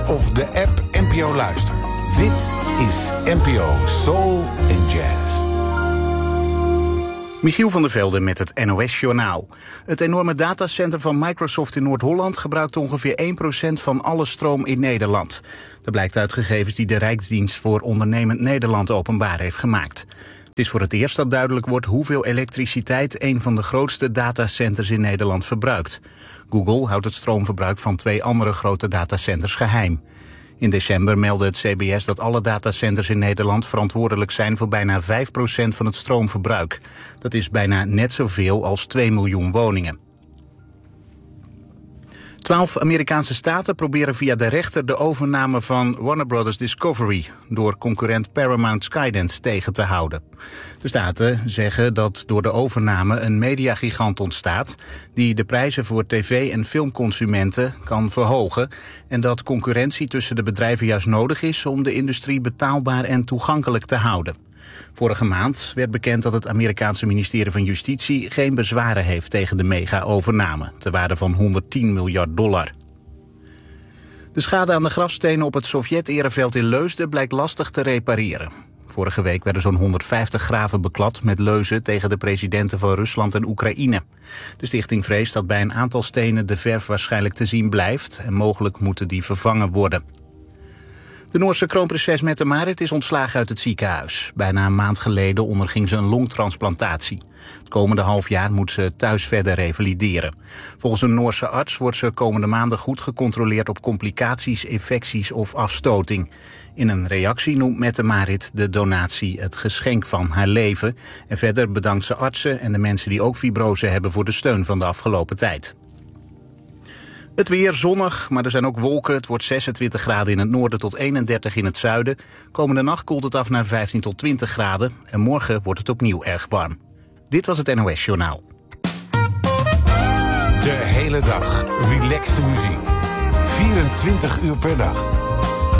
of de app NPO Luister. Dit is NPO Soul and Jazz. Michiel van der Velde met het NOS-journaal. Het enorme datacenter van Microsoft in Noord-Holland gebruikt ongeveer 1% van alle stroom in Nederland. Dat blijkt uit gegevens die de Rijksdienst voor Ondernemend Nederland openbaar heeft gemaakt. Het is voor het eerst dat duidelijk wordt hoeveel elektriciteit een van de grootste datacenters in Nederland verbruikt. Google houdt het stroomverbruik van 2 andere grote datacenters geheim. In december meldde het CBS dat alle datacenters in Nederland verantwoordelijk zijn voor bijna 5% van het stroomverbruik. Dat is bijna net zoveel als 2 miljoen woningen. 12 Amerikaanse staten proberen via de rechter de overname van Warner Bros. Discovery door concurrent Paramount Skydance tegen te houden. De staten zeggen dat door de overname een mediagigant ontstaat die de prijzen voor tv- en filmconsumenten kan verhogen en dat concurrentie tussen de bedrijven juist nodig is om de industrie betaalbaar en toegankelijk te houden. Vorige maand werd bekend dat het Amerikaanse ministerie van Justitie geen bezwaren heeft tegen de mega-overname, ter waarde van $110 miljard. De schade aan de grafstenen op het Sovjet-ereveld in Leusden blijkt lastig te repareren. Vorige week werden zo'n 150 graven beklad met leuzen tegen de presidenten van Rusland en Oekraïne. De stichting vreest dat bij een aantal stenen de verf waarschijnlijk te zien blijft en mogelijk moeten die vervangen worden. De Noorse kroonprinses Mette-Marit is ontslagen uit het ziekenhuis. Bijna een maand geleden onderging ze een longtransplantatie. Het komende half jaar moet ze thuis verder revalideren. Volgens een Noorse arts wordt ze komende maanden goed gecontroleerd op complicaties, infecties of afstoting. In een reactie noemt Mette-Marit de donatie het geschenk van haar leven. En verder bedankt ze artsen en de mensen die ook fibrose hebben voor de steun van de afgelopen tijd. Het weer zonnig, maar er zijn ook wolken. Het wordt 26 graden in het noorden tot 31 in het zuiden. Komende nacht koelt het af naar 15 tot 20 graden. En morgen wordt het opnieuw erg warm. Dit was het NOS Journaal. De hele dag relaxte muziek. 24 uur per dag.